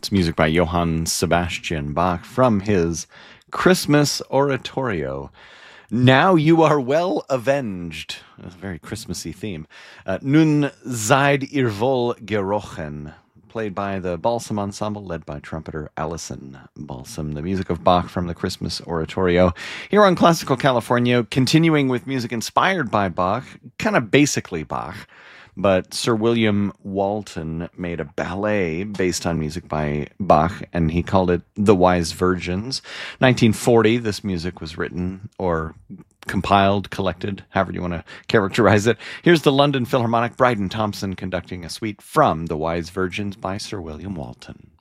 It's music by Johann Sebastian Bach from his Christmas Oratorio. Now you are well avenged. A very Christmassy theme. Nun seid ihr wohl gerochen. Played by the Balsam Ensemble, led by trumpeter Allison Balsam. The music of Bach from the Christmas Oratorio. Here on Classical California, continuing with music inspired by Bach, kind of basically Bach. But Sir William Walton made a ballet based on music by Bach, and he called it The Wise Virgins. 1940, this music was written or compiled, collected, however you want to characterize it. Here's the London Philharmonic, Bryden Thompson conducting a suite from The Wise Virgins by Sir William Walton.